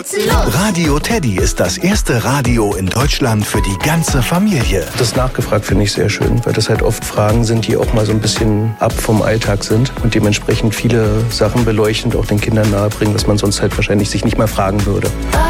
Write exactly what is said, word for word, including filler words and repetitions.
Radio Teddy ist das erste Radio in Deutschland für die ganze Familie. Das nachgefragt finde ich sehr schön, weil das halt oft Fragen sind, die auch mal so ein bisschen ab vom Alltag sind und dementsprechend viele Sachen beleuchtend auch den Kindern nahebringen, was man sonst halt wahrscheinlich sich nicht mal fragen würde.